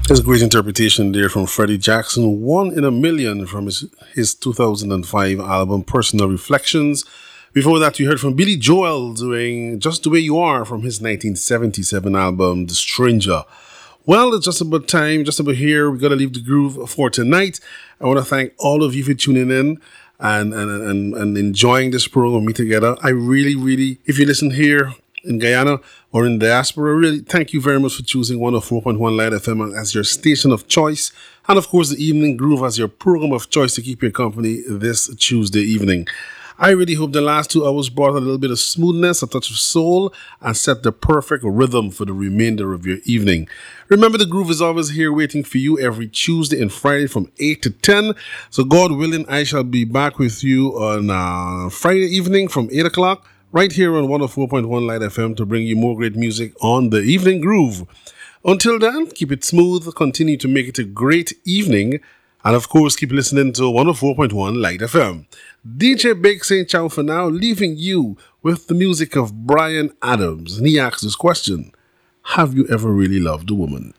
There's a great interpretation there from Freddie Jackson, One in a Million from his 2005 album Personal Reflections. Before that, you heard from Billy Joel doing Just the Way You Are from his 1977 album The Stranger. Well, it's just about time, just about here. We got to leave the groove for tonight. I want to thank all of you for tuning in and enjoying this program with me together. I really, if you listen here in Guyana or in diaspora, really thank you very much for choosing 104.1 Light FM as your station of choice. And of course, the Evening Groove as your program of choice to keep you company this Tuesday evening. I really hope the last 2 hours brought a little bit of smoothness, a touch of soul, and set the perfect rhythm for the remainder of your evening. Remember, the groove is always here waiting for you every Tuesday and Friday from 8 to 10. So God willing, I shall be back with you on Friday evening from 8 o'clock, right here on 104.1 Light FM to bring you more great music on the Evening Groove. Until then, keep it smooth, continue to make it a great evening, and of course, keep listening to 104.1 Light FM. DJ Big St. Ciao for now, leaving you with the music of Bryan Adams. And he asks this question: have you ever really loved a woman?